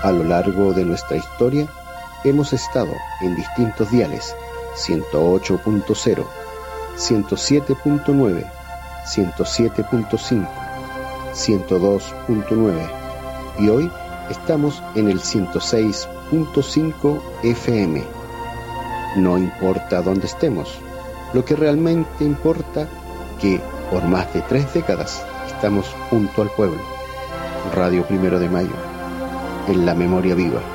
A lo largo de nuestra historia hemos estado en distintos diales: 108.0, 107.9, 107.5, 102.9 y hoy estamos en el 106.5 FM. No importa dónde estemos, lo que realmente importa que por más de 3 décadas estamos junto al pueblo. Radio 1 de Mayo, en la memoria viva.